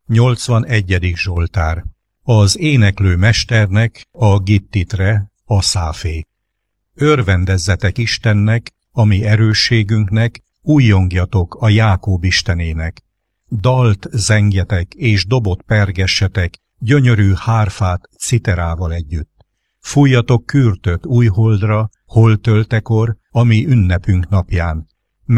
81. Zsoltár. Az éneklő mesternek, a gittitre, Aszáfé. Örvendezzetek Istennek, a mi erősségünknek, újjongjatok a Jákób Istenének. Dalt zengjetek és dobot pergessetek, gyönyörű hárfát citerával együtt. Fújjatok kürtöt új holdra, holdtöltekor, a mi ünnepünk napján.